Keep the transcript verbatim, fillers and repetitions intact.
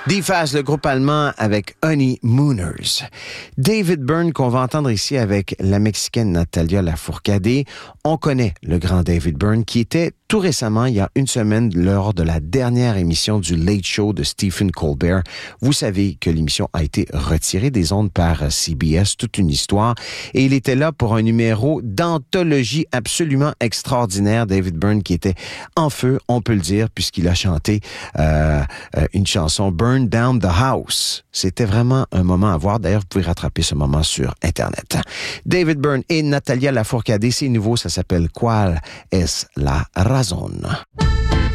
D-Fast, le groupe allemand avec Honeymooners. David Byrne, qu'on va entendre ici avec la Mexicaine Natalia Lafourcade. On connaît le grand David Byrne qui était tout récemment, il y a une semaine, lors de la dernière émission du Late Show de Stephen Colbert. Vous savez que l'émission a été retirée des ondes par C B S, toute une histoire. Et il était là pour un numéro d'anthologie absolument extraordinaire. David Byrne qui était en feu, on peut le dire, puisqu'il a chanté euh, euh, une chanson, Burn Down the House. C'était vraiment un moment à voir. D'ailleurs, vous pouvez rattraper ce moment sur Internet. David Byrne et Natalia Lafourcade, c'est nouveau, ça s'appelle Qual es la razón?